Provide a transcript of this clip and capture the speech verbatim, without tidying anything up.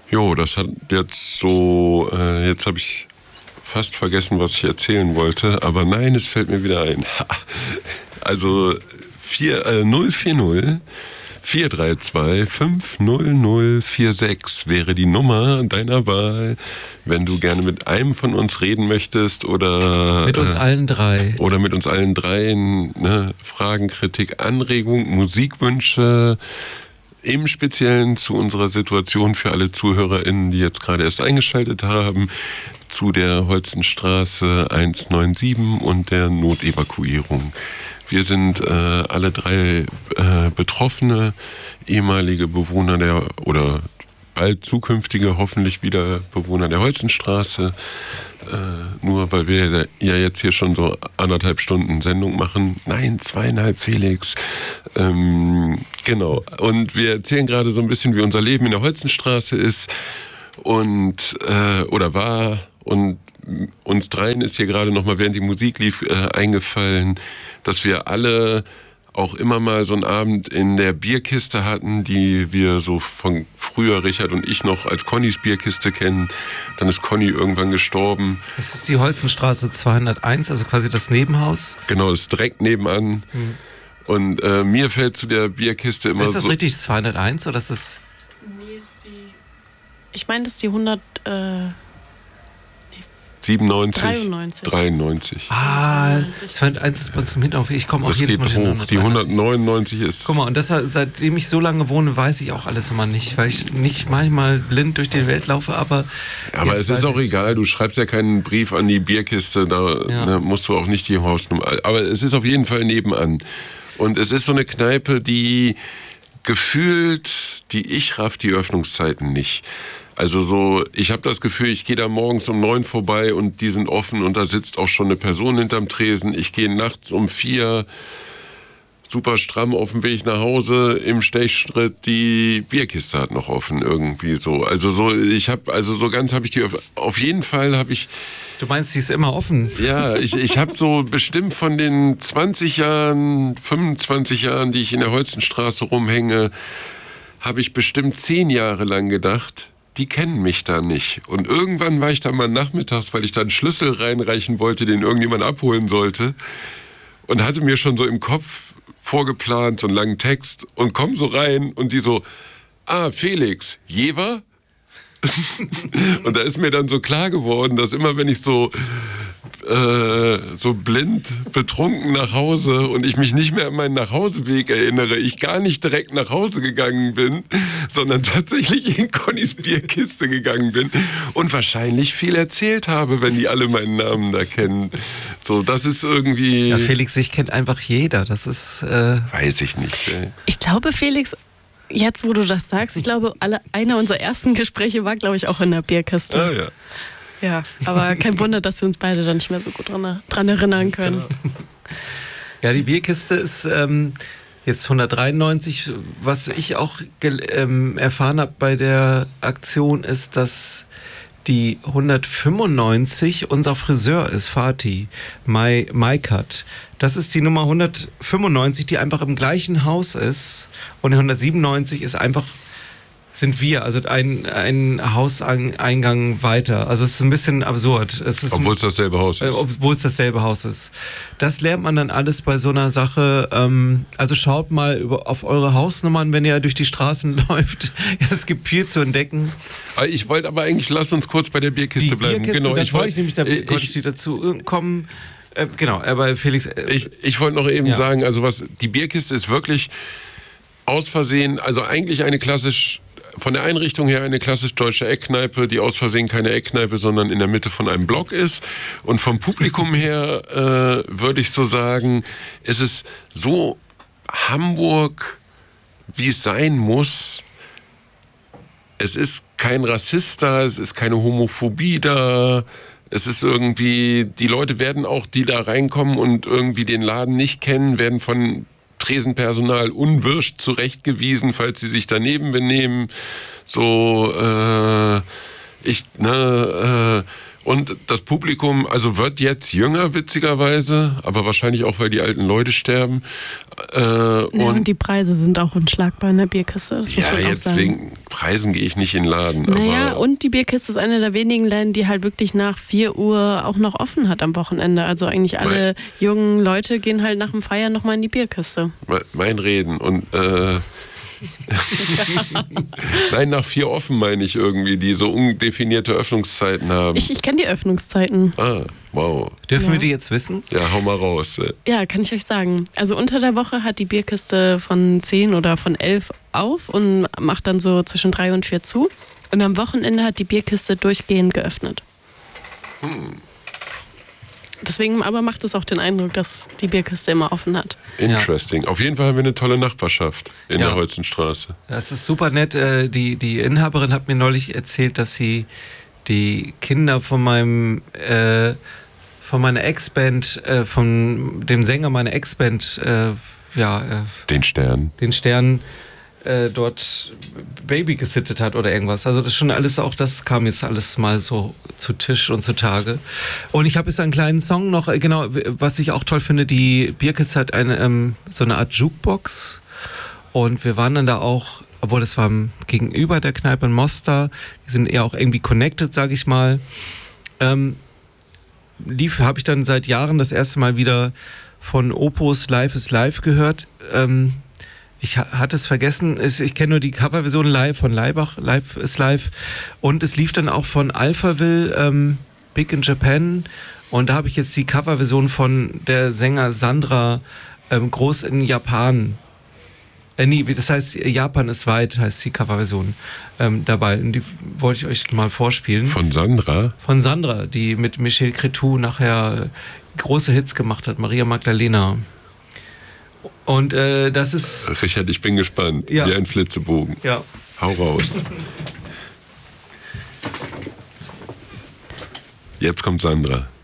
Jo, das hat jetzt so, äh, jetzt habe ich fast vergessen, was ich erzählen wollte, aber nein, es fällt mir wieder ein. Also vier, äh, null vier null vier drei zwei fünf null null vier sechs wäre die Nummer deiner Wahl, wenn du gerne mit einem von uns reden möchtest oder... Mit uns äh, allen drei. Oder mit uns allen dreien, ne? Fragen, Kritik, Anregung, Musikwünsche, im Speziellen zu unserer Situation für alle ZuhörerInnen, die jetzt gerade erst eingeschaltet haben, zu der Holzenstraße hundertsiebenundneunzig und der Notevakuierung. Wir sind äh, alle drei äh, Betroffene, ehemalige Bewohner der, oder bald zukünftige, hoffentlich wieder Bewohner der Holzenstraße. Äh, nur weil wir ja jetzt hier schon so anderthalb Stunden Sendung machen. Nein, zweieinhalb, Felix. Ähm, genau. Und wir erzählen gerade so ein bisschen, wie unser Leben in der Holzenstraße ist und äh, oder war. Und uns dreien ist hier gerade noch mal, während die Musik lief, äh, eingefallen, dass wir alle auch immer mal so einen Abend in der Bierkiste hatten, die wir so von früher, Richard und ich, noch als Connys Bierkiste kennen. Dann ist Conny irgendwann gestorben. Das ist die Holzenstraße zweihunderteins, also quasi das Nebenhaus. Genau, das ist direkt nebenan. Hm. Und äh, mir fällt zu der Bierkiste immer so... Ist das so richtig zweihunderteins oder ist das... Nee, das ist die... Ich meine, das ist die hundert... Äh siebenundneunzig, dreiundneunzig. dreiundneunzig. Ah, zweihunderteins ist bei uns im Hinterhof. Ich komme auch das jedes geht Mal hoch. Die hundertneunundneunzig ist... Guck mal, und deshalb, seitdem ich so lange wohne, weiß ich auch alles immer nicht, weil ich nicht manchmal blind durch die Welt laufe, aber... Aber es ist auch egal, du schreibst ja keinen Brief an die Bierkiste, da ja. ne, musst du auch nicht die Hausnummer... Aber es ist auf jeden Fall nebenan. Und es ist so eine Kneipe, die gefühlt, die ich raff die Öffnungszeiten nicht. Also so, ich habe das Gefühl, ich gehe da morgens um neun vorbei und die sind offen und da sitzt auch schon eine Person hinterm Tresen. Ich gehe nachts um vier super stramm auf dem Weg nach Hause im Stechschritt. Die Bierkiste hat noch offen irgendwie so. Also so, ich habe, also so ganz habe ich die, auf jeden Fall habe ich... Du meinst, die ist immer offen? Ja, ich, ich habe so bestimmt von den zwanzig Jahren, fünfundzwanzig Jahren, die ich in der Holzenstraße rumhänge, habe ich bestimmt zehn Jahre lang gedacht, die kennen mich da nicht. Und irgendwann war ich da mal nachmittags, weil ich da einen Schlüssel reinreichen wollte, den irgendjemand abholen sollte. Und hatte mir schon so im Kopf vorgeplant, so einen langen Text. Und komm so rein und die so, ah, Felix, Jever? Und da ist mir dann so klar geworden, dass immer wenn ich so äh, so blind betrunken nach Hause und ich mich nicht mehr an meinen Nachhauseweg erinnere, ich gar nicht direkt nach Hause gegangen bin, sondern tatsächlich in Connys Bierkiste gegangen bin und wahrscheinlich viel erzählt habe, wenn die alle meinen Namen da kennen. So, das ist irgendwie... Ja, Felix, ich kennt einfach jeder, das ist... Äh Weiß ich nicht. Ey. Ich glaube, Felix... Jetzt, wo du das sagst, ich glaube, alle, einer unserer ersten Gespräche war, glaube ich, auch in der Bierkiste. Ah, ja. Ja, aber kein Wunder, dass wir uns beide da nicht mehr so gut dran, dran erinnern können. Ja, die Bierkiste ist ähm, jetzt hundertdreiundneunzig. Was ich auch ähm, erfahren habe bei der Aktion ist, dass die hundertfünfundneunzig unser Friseur ist, Fatih, My, My Cut. Das ist die Nummer hundertfünfundneunzig, die einfach im gleichen Haus ist. Und die hundertsiebenundneunzig ist einfach, sind wir, also ein, ein Hauseingang weiter. Also es ist ein bisschen absurd. Es ist obwohl es dasselbe Haus ist. Äh, obwohl es dasselbe Haus ist. Das lernt man dann alles bei so einer Sache. Ähm, also schaut mal über, auf eure Hausnummern, wenn ihr durch die Straßen läuft. Es gibt viel zu entdecken. Ich wollte aber eigentlich, lass uns kurz bei der Bierkiste die bleiben. Bierkiste, genau, das ich wollte ich nämlich, da ich, konnte ich dazu kommen. Äh, genau, aber Felix... Äh, ich ich wollte noch eben ja. sagen, also was die Bierkiste ist wirklich aus Versehen, also eigentlich eine klassisch, von der Einrichtung her eine klassisch deutsche Eckkneipe, die aus Versehen keine Eckkneipe, sondern in der Mitte von einem Block ist. Und vom Publikum her äh, würde ich so sagen, ist es so Hamburg, wie es sein muss. Es ist kein Rassist da, es ist keine Homophobie da. Es ist irgendwie, die Leute werden auch, die da reinkommen und irgendwie den Laden nicht kennen, werden von Tresenpersonal unwirsch zurechtgewiesen, falls sie sich daneben benehmen. So, äh, ich, ne, äh, Und das Publikum, also wird jetzt jünger, witzigerweise, aber wahrscheinlich auch, weil die alten Leute sterben. Äh, Ja, und, und die Preise sind auch unschlagbar in der Bierkiste. Das muss ja, man auch jetzt sagen. wegen Preisen gehe ich nicht in den Laden. Naja, aber und die Bierkiste ist einer der wenigen Läden, die halt wirklich nach vier Uhr auch noch offen hat am Wochenende. Also eigentlich alle jungen Leute gehen halt nach dem Feiern nochmal in die Bierkiste. mein Reden und äh, nein, nach vier offen meine ich irgendwie, die so undefinierte Öffnungszeiten haben. Ich, ich kenne die Öffnungszeiten. Ah, wow. Dürfen Ja. wir die jetzt wissen? Ja, hau mal raus. äh. Ja, kann ich euch sagen. Also unter der Woche hat die Bierkiste von zehn oder von elf auf und macht dann so zwischen drei und vier zu. Und am Wochenende hat die Bierkiste durchgehend geöffnet. Hm. Deswegen aber macht es auch den Eindruck, dass die Bierkiste immer offen hat. Interesting. Auf jeden Fall haben wir eine tolle Nachbarschaft in Ja. der Holzenstraße. Das ist super nett. Äh, Die, die Inhaberin hat mir neulich erzählt, dass sie die Kinder von meinem äh, von meiner Ex-Band, äh, von dem Sänger meiner Ex-Band, äh, ja, äh, Den Stern. den Stern äh, dort Baby gesittet hat oder irgendwas. Also das schon alles, auch das kam jetzt alles mal so zu Tisch und zutage. Und ich habe jetzt einen kleinen Song noch, äh, genau, was ich auch toll finde, die Bierkiste hat eine, ähm, so eine Art Jukebox und wir waren dann da auch, obwohl das war gegenüber der Kneipe in Mostar, die sind eher auch irgendwie connected, sage ich mal, ähm, lief, habe ich dann seit Jahren das erste Mal wieder von Opus Live is Live gehört. Ähm, ich ha- hatte es vergessen, es, ich kenne nur die Coverversion live von Leibach, Live is Live. Und es lief dann auch von Alphaville, ähm, Big in Japan. Und da habe ich jetzt die Coverversion von der Sänger Sandra, ähm, Groß in Japan. Äh, nee, das heißt, Japan ist weit, heißt die Coverversion ähm, dabei. Und die wollte ich euch mal vorspielen. Von Sandra. Von Sandra, die mit Michel Cretou nachher große Hits gemacht hat, Maria Magdalena. Und äh, das ist... Richard, ich bin gespannt. Ja. Wie ein Flitzebogen. Ja. Hau raus. Jetzt kommt Sandra.